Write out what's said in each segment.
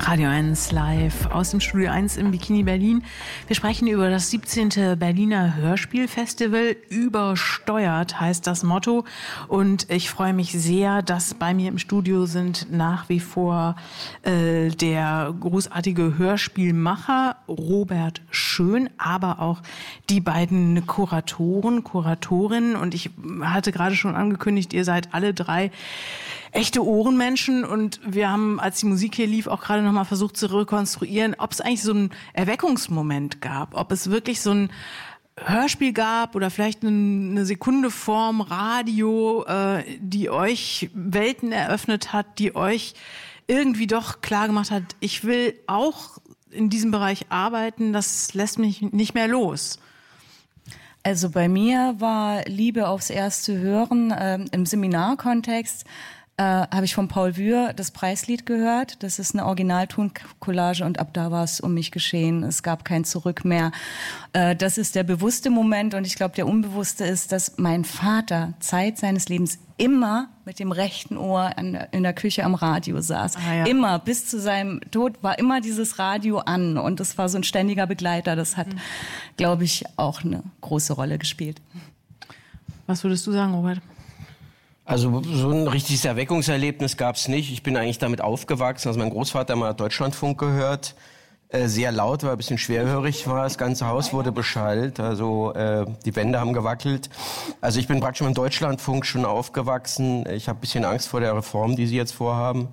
Radio 1 live aus dem Studio 1 im Bikini Berlin. Wir sprechen über das 17. Berliner Hörspielfestival. Übersteuert heißt das Motto. Und ich freue mich sehr, dass bei mir im Studio sind nach wie vor der großartige Hörspielmacher Robert Schön, aber auch die beiden Kuratorinnen. Und ich hatte gerade schon angekündigt, ihr seid alle drei echte Ohrenmenschen, und wir haben, als die Musik hier lief, auch gerade noch mal versucht zu rekonstruieren, ob es eigentlich so einen Erweckungsmoment gab, ob es wirklich so ein Hörspiel gab oder vielleicht eine Sekunde vorm Radio, die euch Welten eröffnet hat, die euch irgendwie doch klar gemacht hat, ich will auch in diesem Bereich arbeiten, das lässt mich nicht mehr los. Also bei mir war Liebe aufs erste Hören im Seminarkontext. Habe ich von Paul Wür das Preislied gehört. Das ist eine Originaltoncollage, und ab da war es um mich geschehen. Es gab kein Zurück mehr. Das ist der bewusste Moment, und ich glaube, der unbewusste ist, dass mein Vater Zeit seines Lebens immer mit dem rechten Ohr in der Küche am Radio saß. Ah, ja. Immer, bis zu seinem Tod war immer dieses Radio an, und das war so ein ständiger Begleiter. Das hat, glaube ich, auch eine große Rolle gespielt. Was würdest du sagen, Robert? Also so ein richtiges Erweckungserlebnis gab es nicht. Ich bin eigentlich damit aufgewachsen. Also mein Großvater mal Deutschlandfunk gehört. Sehr laut, weil ein bisschen schwerhörig war. Das ganze Haus wurde beschallt. Also die Wände haben gewackelt. Also ich bin praktisch mit dem Deutschlandfunk schon aufgewachsen. Ich habe ein bisschen Angst vor der Reform, die sie jetzt vorhaben.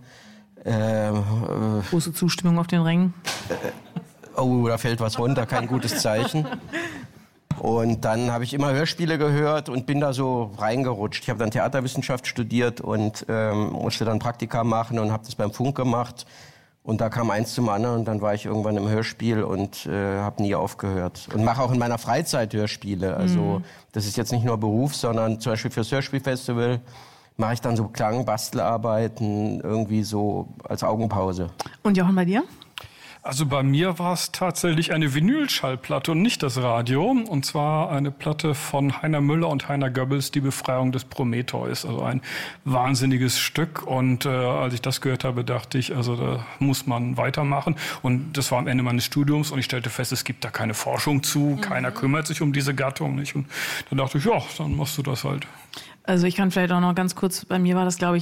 Große Zustimmung auf den Rängen. Oh, da fällt was runter. Kein gutes Zeichen. Und dann habe ich immer Hörspiele gehört und bin da so reingerutscht. Ich habe dann Theaterwissenschaft studiert und musste dann Praktika machen und habe das beim Funk gemacht. Und da kam eins zum anderen, und dann war ich irgendwann im Hörspiel und habe nie aufgehört. Und mache auch in meiner Freizeit Hörspiele. Also das ist jetzt nicht nur Beruf, sondern zum Beispiel fürs Hörspielfestival mache ich dann so Bastelarbeiten irgendwie so als Augenpause. Und Jochen, bei dir? Also bei mir war es tatsächlich eine Vinylschallplatte und nicht das Radio. Und zwar eine Platte von Heiner Müller und Heiner Goebbels, Die Befreiung des Prometheus. Also ein wahnsinniges Stück. Und als ich das gehört habe, dachte ich, also da muss man weitermachen. Und das war am Ende meines Studiums, und ich stellte fest, es gibt da keine Forschung zu. Keiner kümmert sich um diese Gattung, nicht? Und dann dachte ich, ja, dann machst du das halt. Also ich kann vielleicht auch noch ganz kurz, bei mir war das, glaube ich,